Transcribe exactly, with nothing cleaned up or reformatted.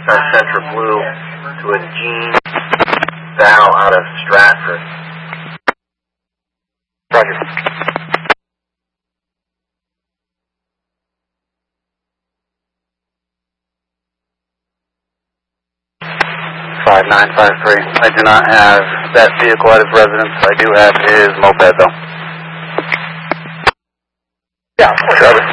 Nissan Sentra Blue to a Gene Val out of Stratford. Roger. five nine five three. I do not have that vehicle at his residence. I do have his moped, though. Yeah, Travis.